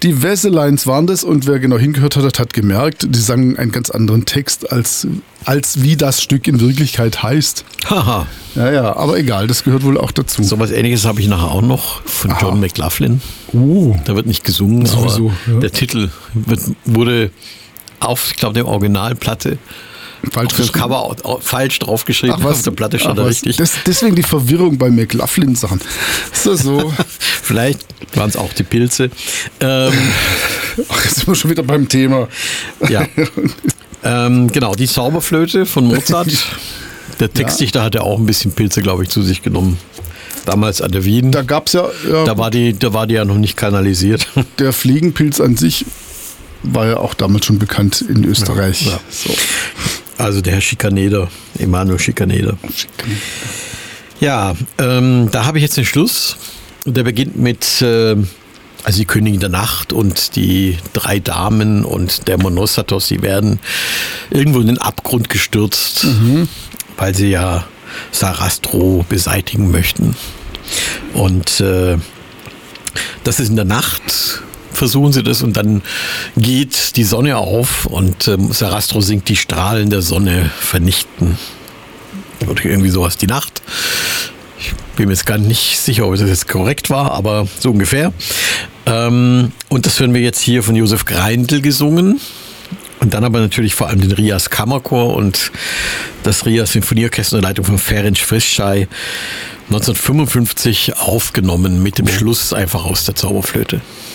Die Wesseleins waren das und wer genau hingehört hat, hat gemerkt, die sangen einen ganz anderen Text, als wie das Stück in Wirklichkeit heißt. Haha. Ja, aber egal, das gehört wohl auch dazu. So was Ähnliches habe ich nachher auch noch von John McLaughlin. Da wird nicht gesungen, sowieso, aber der Titel wurde auf, ich glaube, der Originalplatte falsch auf dem Cover falsch draufgeschrieben. Auf der Platte stand da richtig. Deswegen die Verwirrung bei McLaughlin-Sachen. So. Vielleicht waren es auch die Pilze. Jetzt sind wir schon wieder beim Thema. Ja. Genau, die Zauberflöte von Mozart. Der Textdichter hatte auch ein bisschen Pilze, glaube ich, zu sich genommen. Damals an der Wien. Da gab es ja. Da war die ja noch nicht kanalisiert. Der Fliegenpilz an sich war ja auch damals schon bekannt in Österreich. Ja. So. Also der Herr Schikaneder, Emanuel Schikaneder. Ja, da habe ich jetzt den Schluss. Der beginnt mit also die Königin der Nacht und die 3 Damen und der Monostatos, die werden irgendwo in den Abgrund gestürzt, weil sie ja Sarastro beseitigen möchten. Und das ist in der Nacht, versuchen sie das, und dann geht die Sonne auf und Sarastro singt die Strahlen der Sonne vernichten. Oder irgendwie sowas, die Nacht. Ich bin mir jetzt gar nicht sicher, ob das jetzt korrekt war, aber so ungefähr. Und das hören wir jetzt hier von Josef Greindl gesungen. Und dann aber natürlich vor allem den Rias Kammerchor und das Rias Sinfonieorchester unter Leitung von Ferenc Frischay 1955 aufgenommen mit dem Schluss einfach aus der Zauberflöte.